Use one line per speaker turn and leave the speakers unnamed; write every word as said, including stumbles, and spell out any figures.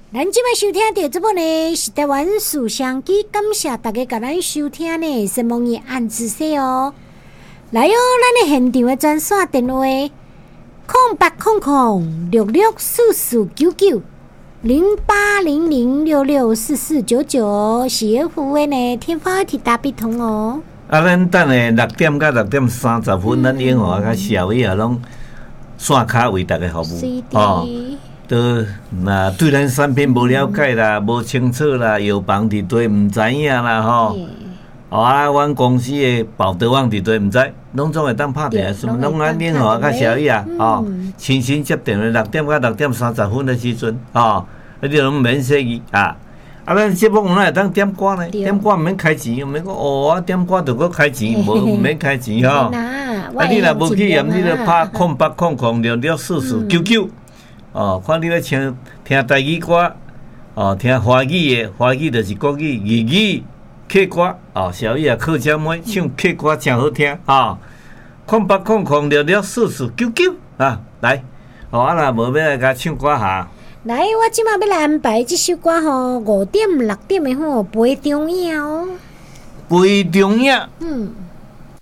咱即摆收听到这部呢是台湾书香机，感谢大家甲咱收听呢，先望伊按姿势哦。来哦，咱的现场的专线电话：空八空空六六四四九九零八零零六六四四九九，是要付的呢，天发铁打笔通哦。
啊，咱等下六点到六点三十分，咱演华甲小叶啊，拢线卡为大家服务哦。都那对咱产品无了解啦，无、嗯、清楚啦，药房伫对毋知影啦吼。嗯、哦啊，阮公司的保德网伫对毋知，拢总会当拍电话，拢安联合甲小叶啊，哦，亲身接电话六点到六点三十分的时阵，哦，你拢免说伊啊。啊，咱节目哪会当点歌呢？点歌毋免开钱，毋免讲哦，啊点歌着搁开钱，无毋免开钱吼。啊，你若无去验，你着拍空八空空六六四四九九。哦，看你要听听台语歌，哦，听华语的，华语就是国语、粤语、客歌，哦，小叶啊，客家妹唱客歌真好听，哦，空八空空六六四四九九啊，来，哦，啊若无要来甲唱歌下。
来，我即马要来安排这首歌吼，五点六点的吼，陪重要。
陪重要。
嗯。